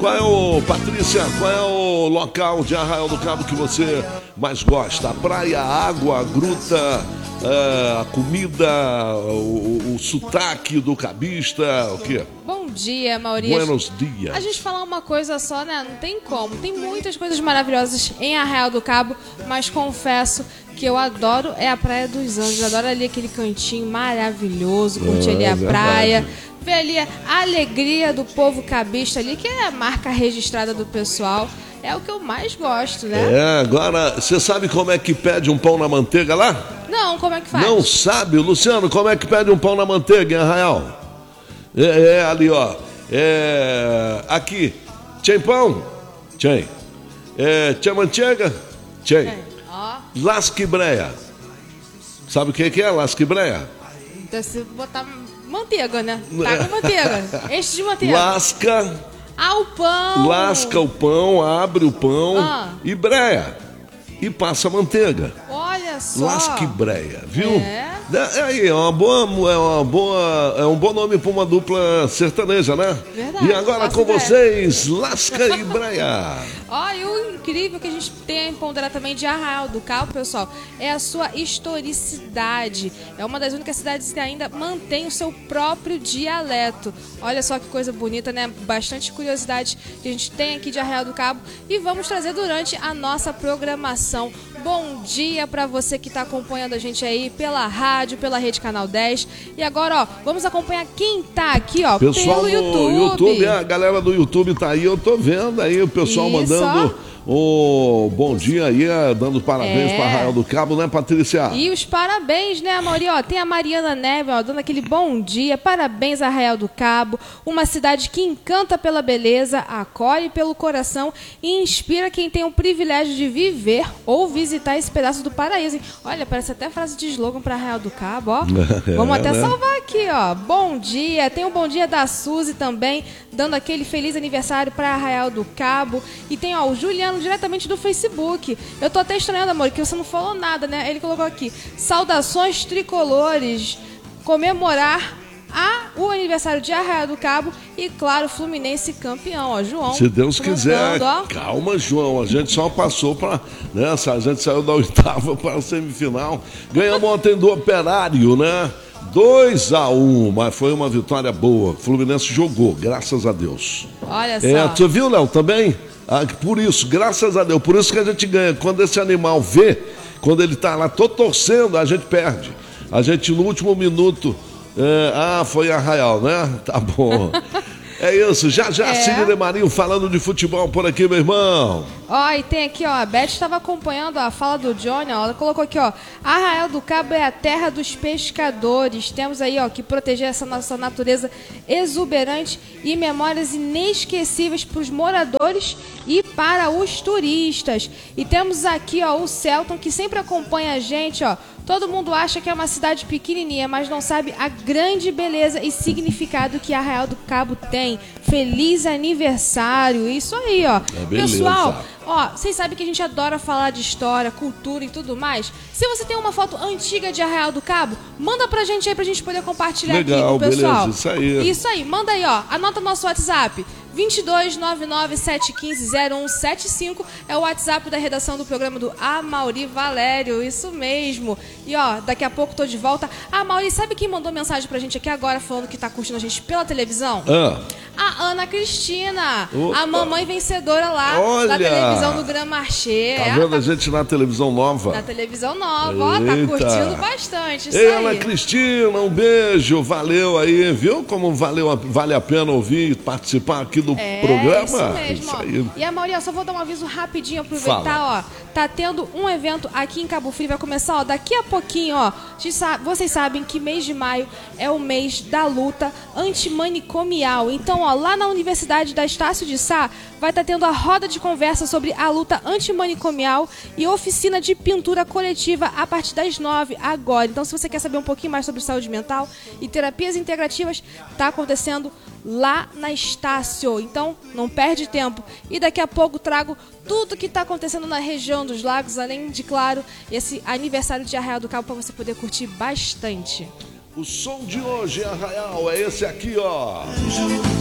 Qual é o, Patrícia, qual é o local de Arraial do Cabo que você mais gosta? A praia, a água, a gruta, a comida, o sotaque do cabista, o quê? Bom dia, Maurício. Buenos dias. A gente falar uma coisa só, né? Não tem como. Tem muitas coisas maravilhosas em Arraial do Cabo, mas confesso que eu adoro a Praia dos Anjos. Adoro ali aquele cantinho maravilhoso, curtir ali a praia. Ver ali a alegria do povo cabista ali, que é a marca registrada do pessoal. É o que eu mais gosto, né? Agora, você sabe como é que pede um pão na manteiga lá? Não, como é que faz? Não sabe? Luciano, como é que pede um pão na manteiga em Arraial? Ali, ó. Aqui. Tem pão? Tem. Tem manteiga? Tem. Lasquibreia. Sabe o que é lasquibreia? Deve ser botar manteiga, né? Tá com manteiga. Enche de manteiga. Lasca. O pão. Lasca o pão, abre o pão e breia. E passa manteiga. Olha só. Lasquibreia, viu? É um bom nome para uma dupla sertaneja, né? Verdade. E agora com vocês, Lasca e Breia. E o incrível que a gente tem a empoderar também de Arraial do Cabo, pessoal, é a sua historicidade. É uma das únicas cidades que ainda mantém o seu próprio dialeto. Olha só que coisa bonita, né? Bastante curiosidade que a gente tem aqui de Arraial do Cabo e vamos trazer durante a nossa programação. Bom dia para você que está acompanhando a gente aí pela rádio, pela Rede Canal 10. E agora, vamos acompanhar quem tá aqui, pessoal pelo YouTube. A galera do YouTube tá aí, eu tô vendo aí o pessoal mandando bom dia aí, dando parabéns para Arraial do Cabo, né, Patrícia? E os parabéns, né, Mauri? Tem a Mariana Neve, dando aquele bom dia. Parabéns, Arraial do Cabo. Uma cidade que encanta pela beleza, acolhe pelo coração e inspira quem tem o privilégio de viver ou visitar esse pedaço do paraíso, hein? Olha, parece até frase de slogan para Arraial do Cabo, Vamos até salvar aqui, Bom dia. Tem o bom dia da Suzy também, dando aquele feliz aniversário para Arraial do Cabo. E tem, o Juliano, diretamente do Facebook. Eu tô até estranhando, amor, que você não falou nada, né? Ele colocou aqui: saudações tricolores, comemorar o aniversário de Arraial do Cabo e, claro, Fluminense campeão, João. Se Deus quiser. Calma, João, a gente só passou para, né? A gente saiu da oitava para a semifinal. Ganhamos ontem do Operário, né? 2-1, mas foi uma vitória boa. Fluminense jogou, graças a Deus. Olha só. Tu viu, Léo, também? Por isso, graças a Deus, por isso que a gente ganha. Quando esse animal vê, quando ele tá lá, tô torcendo, a gente perde. A gente no último minuto, foi Arraial, né? Tá bom. É isso, já Sidney Marinho falando de futebol por aqui, meu irmão. E tem aqui, a Beth estava acompanhando a fala do Johnny, ela colocou aqui, Arraial do Cabo é a terra dos pescadores. Temos aí, que proteger essa nossa natureza exuberante e memórias inesquecíveis para os moradores e para os turistas. E temos aqui, o Celton, que sempre acompanha a gente, Todo mundo acha que é uma cidade pequenininha, mas não sabe a grande beleza e significado que Arraial do Cabo tem. Feliz aniversário, isso aí, Pessoal, vocês sabem que a gente adora falar de história, cultura e tudo mais. Se você tem uma foto antiga de Arraial do Cabo, manda pra gente aí pra gente poder compartilhar aqui com o pessoal. Beleza, isso aí, manda aí, anota nosso WhatsApp. 2299-715-0175 é o WhatsApp da redação do programa do Amaury Valério, isso mesmo. E daqui a pouco tô de volta. Amaury, sabe quem mandou mensagem pra gente aqui agora falando que tá curtindo a gente pela televisão? A Ana Cristina, a mamãe vencedora lá da televisão do Grand Marché. Tá vendo a gente na televisão nova? Na televisão nova, tá curtindo bastante. Isso aí. Ana Cristina, um beijo, valeu aí, viu como vale a pena ouvir e participar aqui do programa? Isso mesmo, isso aí. E a Mauri, só vou dar um aviso rapidinho, aproveitar, tá tendo um evento aqui em Cabo Frio, vai começar, daqui a pouquinho, vocês sabem que mês de maio é o mês da luta antimanicomial, então, lá na Universidade da Estácio de Sá, vai estar tendo a roda de conversa sobre a luta antimanicomial e oficina de pintura coletiva a partir das 9 agora. Então, se você quer saber um pouquinho mais sobre saúde mental e terapias integrativas, tá acontecendo lá na Estácio. Então, não perde tempo. E daqui a pouco trago tudo que está acontecendo na região dos lagos, além de, claro, esse aniversário de Arraial do Cabo para você poder curtir bastante. O som de hoje, Arraial, é esse aqui,